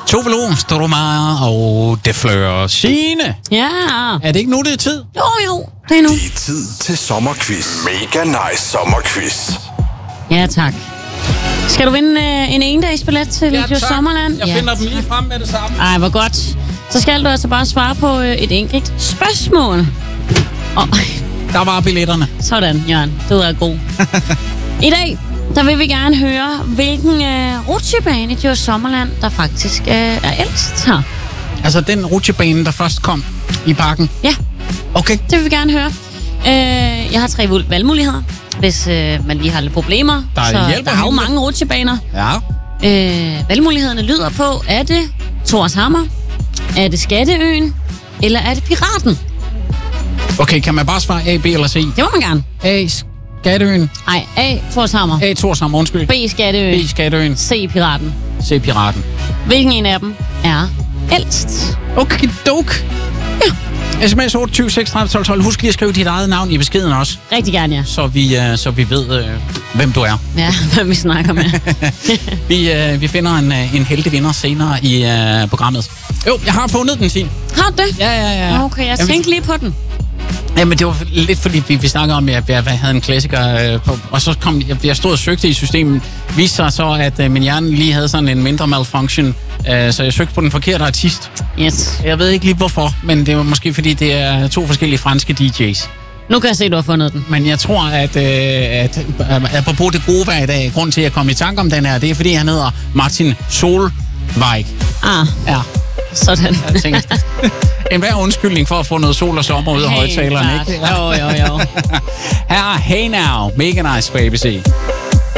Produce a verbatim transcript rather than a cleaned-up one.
Tove Lo, Stormare og De Fleur. Signe, Ja. er det ikke nu, det er tid? Jo, jo, det er nu. Det er tid til sommerquiz. Mega nice sommerquiz. Ja, tak. Skal du vinde øh, en endagsbillet til Ja, Djurs tak. Sommerland? Jeg finder dem lige frem med det samme. Ej, hvor godt. Så skal du altså bare svare på øh, et enkelt spørgsmål. Og, Der var billetterne. sådan, Jørgen. Du er god. I dag, der vil vi gerne høre, hvilken øh, rutsjebane i Djurs Sommerland, der faktisk øh, er ældst her. Altså den rutsjebane, der først kom i parken. Ja, Okay. det vil vi gerne høre. Øh, jeg har tre valgmuligheder, hvis øh, man lige har lidt problemer. Der så hjælper der er jo hende. mange rutsjebaner. Ja. Øh, valgmulighederne lyder på, er det Thorshammer, er det Skatteøen, eller er det Piraten? Okay, kan man bare svare A, B eller C? Det må man gerne. A, Skatteøen. Nej, A, Thorshammer. A, Thorshammer, undskyld. B, Skatteøen. B, Skatteøen. C, Piraten. C, Piraten. Hvilken en af dem er ældst? Okay, dok. Ja. sms otte tyve seks tredive tolv tolv. Husk lige at skrive dit eget navn i beskeden også, Rigtig gerne, ja. så vi, uh, så vi ved, uh, hvem du er. Ja, hvad vi snakker med. Vi, uh, vi finder en, uh, en heldig vinder senere i uh, programmet. Jo, jeg har fundet den, Signe. Har du det? Ja, ja, ja. Okay, jeg Jamen, tænkte lige på den. Jamen, det var lidt fordi, vi, vi snakkede om, at jeg, jeg havde en klassiker øh, på, og så kom jeg, jeg stod og søgte i systemet. Viste sig så, at øh, min hjerne lige havde sådan en mindre malfunction, øh, så jeg søgte på den forkerte artist. Yes. Jeg ved ikke lige hvorfor, men det var måske fordi, det er to forskellige franske D J's. Nu kan jeg se, at du har fundet den. Men jeg tror, at, øh, at øh, apropos det gode vejr i dag, grund til, at jeg kom i tanke om den her, det er fordi, han hedder Martin Solveig. Ah, Ja, sådan. jeg tænkte, en hver undskyldning for at få noget sol og sommer ud af højtalerne, ikke? Jo, jo, jo. Her er Hey Now, Mega Nice på A B C.